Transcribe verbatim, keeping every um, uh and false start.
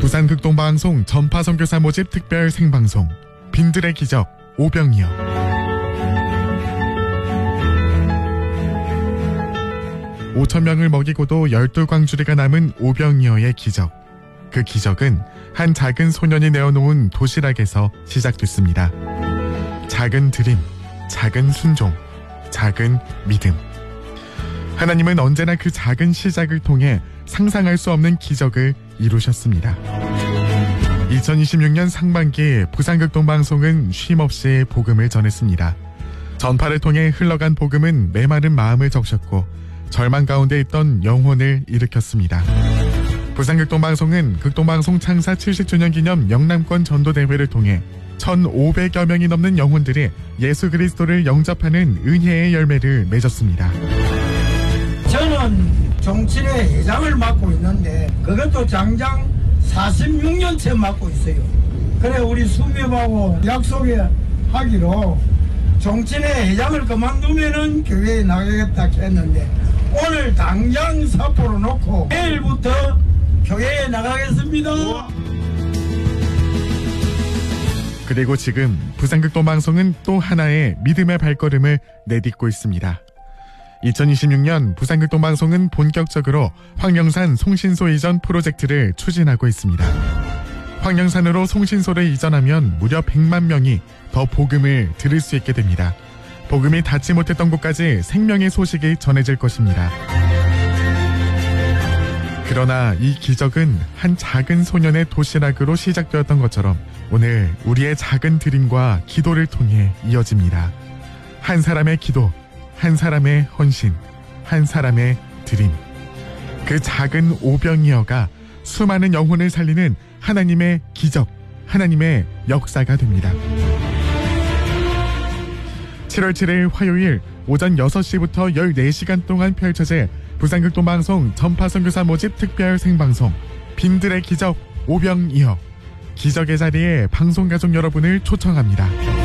부산극동방송 전파선교사 모집 특별 생방송 빈들의 기적 오병이어. 오천 명을 먹이고도 열두 광주리가 남은 오병이어의 기적. 그 기적은 한 작은 소년이 내어놓은 도시락에서 시작됐습니다. 작은 드림, 작은 순종, 작은 믿음. 하나님은 언제나 그 작은 시작을 통해 상상할 수 없는 기적을 이루셨습니다. 이천이십육 년 상반기 부산극동방송은 쉼없이 복음을 전했습니다. 전파를 통해 흘러간 복음은 메마른 마음을 적셨고 절망 가운데 있던 영혼을 일으켰습니다. 부산극동방송은 극동방송 창사 칠십 주년 기념 영남권 전도대회를 통해 천오백여 명이 넘는 영혼들이 예수 그리스도를 영접하는 은혜의 열매를 맺었습니다. 저는 정치의 회장을 맡고 있는데 그것도 장장 사십육 년째 맡고 있어요. 그래 우리 수협하고 약속에 하기로 정치의 회장을 그만두면은 교회에 나가겠다 했는데 오늘 당장 사포로 놓고 내일부터 교회에 나가겠습니다. 그리고 지금 부산극동방송은 또 하나의 믿음의 발걸음을 내딛고 있습니다. 이천이십육 년 부산극동방송은 본격적으로 황령산 송신소 이전 프로젝트를 추진하고 있습니다. 황령산으로 송신소를 이전하면 무려 백만 명이 더 복음을 들을 수 있게 됩니다. 복음이 닿지 못했던 곳까지 생명의 소식이 전해질 것입니다. 그러나 이 기적은 한 작은 소년의 도시락으로 시작되었던 것처럼 오늘 우리의 작은 드림과 기도를 통해 이어집니다. 한 사람의 기도, 한 사람의 헌신, 한 사람의 드림. 그 작은 오병이어가 수많은 영혼을 살리는 하나님의 기적, 하나님의 역사가 됩니다. 칠월 칠일 화요일 오전 여섯 시부터 열네 시간 동안 펼쳐질 부산극동방송 전파선교사 모집 특별 생방송 빈들의 기적 오병이어. 기적의 자리에 방송가족 여러분을 초청합니다.